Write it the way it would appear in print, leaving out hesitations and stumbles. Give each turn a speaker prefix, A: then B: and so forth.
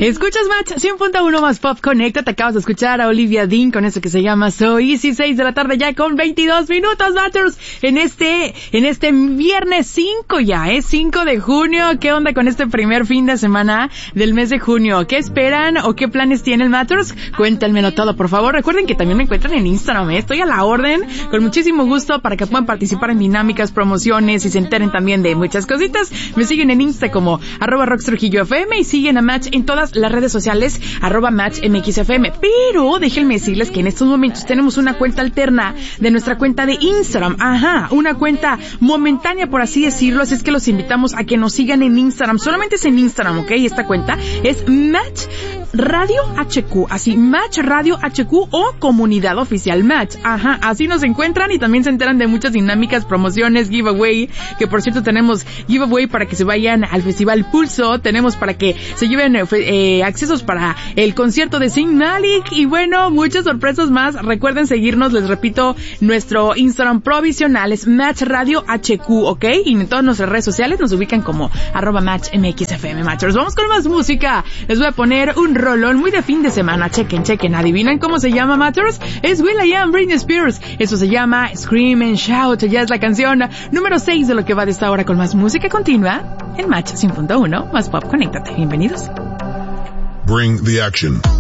A: Escuchas Match 100.1 más Pop Connecta. Te acabas de escuchar a Olivia Dean con eso que se llama So Easy. 6 de la tarde ya con 22 minutos, Matchers. En este viernes 5 ya, 5 de junio. ¿Qué onda con este primer fin de semana del mes de junio? ¿Qué esperan o qué planes tienen, Matchers? Cuéntenmelo todo, por favor. Recuerden que también me encuentran en Instagram, Estoy a la orden, con muchísimo gusto, para que puedan participar en dinámicas, promociones y se enteren también de muchas cositas. Me siguen en Insta como @RoxTrujilloFM y siguen a Match en todas las redes sociales, @MatchMXFM. Pero déjenme decirles que en estos momentos tenemos una cuenta alterna de nuestra cuenta de Instagram. Una cuenta momentánea, por así decirlo. Así es que los invitamos a que nos sigan en Instagram. Solamente es en Instagram, ¿ok? Esta cuenta es Match Radio HQ. Así, Match Radio HQ o Comunidad Oficial Match. Así nos encuentran y también se enteran de muchas dinámicas, promociones, giveaway. Que por cierto tenemos giveaway para que se vayan al Festival Pulso. Tenemos para que se lleven accesos para el concierto de Zayn Malik y bueno, muchas sorpresas más. Recuerden seguirnos, les repito, nuestro Instagram provisional es Match Radio HQ, ¿ok? Y en todas nuestras redes sociales nos ubican como @MatchMXFM, Matchers. Vamos con más música. Les voy a poner un rolón muy de fin de semana. Chequen. ¿Adivinan cómo se llama, Matchers? Es will.i.am, Britney Spears. Eso se llama Scream and Shout. Ya es la canción número 6 de lo que va de esta hora con más música continua en Match 100.1 más Pop. Conéctate. Bienvenidos.
B: Bring the action.